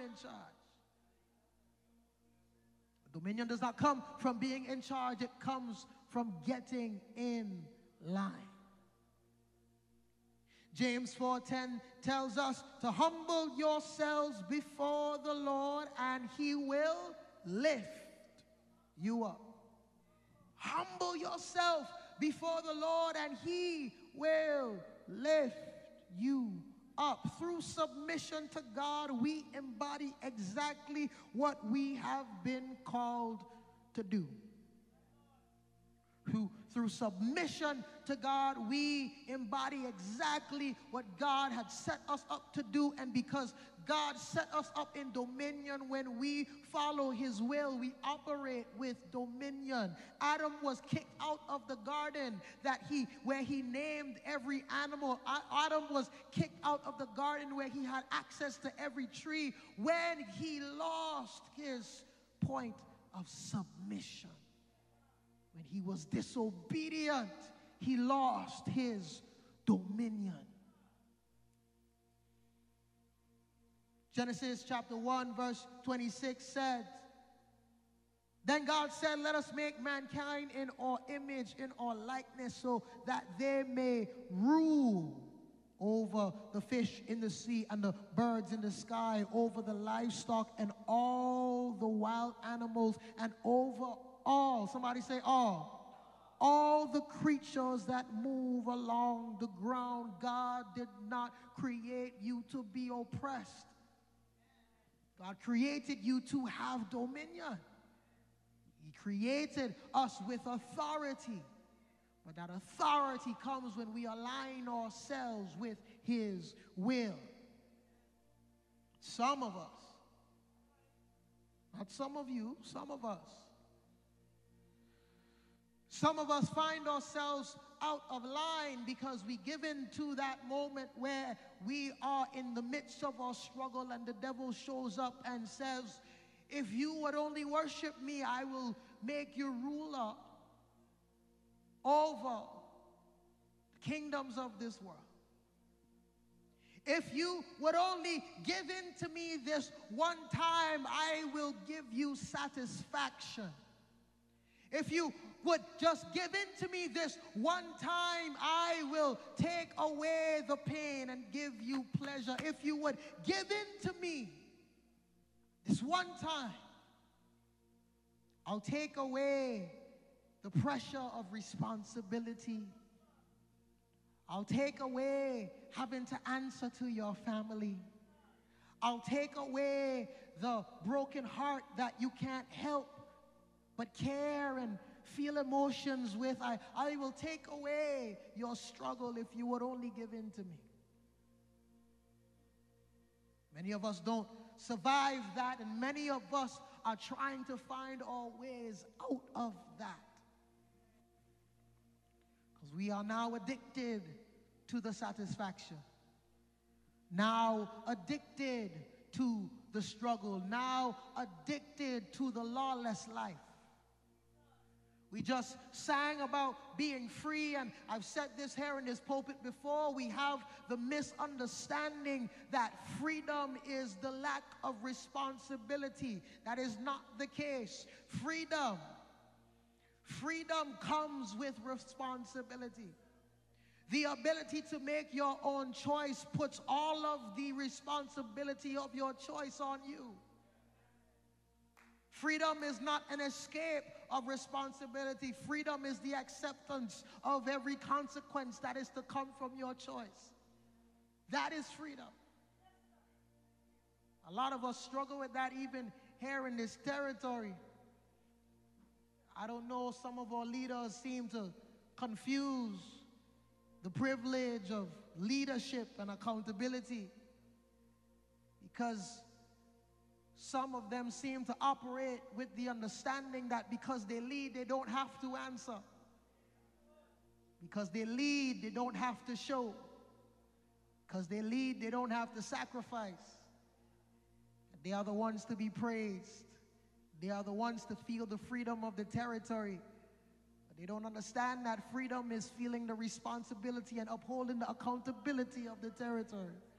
in charge. Dominion does not come from being in charge. It comes from getting in line. James 4:10 tells us to humble yourselves before the Lord and he will lift you up. Humble yourself before the Lord and he will lift you up. Through submission to God, we embody exactly what we have been called to do. Through submission to God, we embody exactly what God had set us up to do. And because God set us up in dominion, when we follow his will, we operate with dominion. Adam was kicked out of the garden where he named every animal. Adam was kicked out of the garden where he had access to every tree when he lost his point of submission. When he was disobedient, he lost his dominion. Genesis chapter 1 verse 26 said, then God said, let us make mankind in our image, in our likeness, so that they may rule over the fish in the sea and the birds in the sky, over the livestock and all the wild animals, and over all, somebody say all the creatures that move along the ground. God did not create you to be oppressed. God created you to have dominion. He created us with authority. But that authority comes when we align ourselves with his will. Some of us, not some of you, some of us find ourselves out of line because we give in to that moment where we are in the midst of our struggle and the devil shows up and says, if you would only worship me, I will make you ruler over the kingdoms of this world. If you would only give in to me this one time, I will give you satisfaction. If you would just give in to me this one time, I will take away the pain and give you pleasure. If you would give in to me this one time, I'll take away the pressure of responsibility. I'll take away having to answer to your family. I'll take away the broken heart that you can't help but care and feel emotions with. I will take away your struggle if you would only give in to me. Many of us don't survive that, and many of us are trying to find our ways out of that. Because we are now addicted to the satisfaction. Now addicted to the struggle. Now addicted to the lawless life. We just sang about being free, and I've said this here in this pulpit before. We have the misunderstanding that freedom is the lack of responsibility. That is not the case. Freedom comes with responsibility. The ability to make your own choice puts all of the responsibility of your choice on you. Freedom is not an escape of responsibility. Freedom is the acceptance of every consequence that is to come from your choice. That is freedom. A lot of us struggle with that even here in this territory. I don't know, some of our leaders seem to confuse the privilege of leadership and accountability, because some of them seem to operate with the understanding that because they lead, they don't have to answer. Because they lead, they don't have to show. Because they lead, they don't have to sacrifice. They are the ones to be praised. They are the ones to feel the freedom of the territory. But they don't understand that freedom is feeling the responsibility and upholding the accountability of the territory.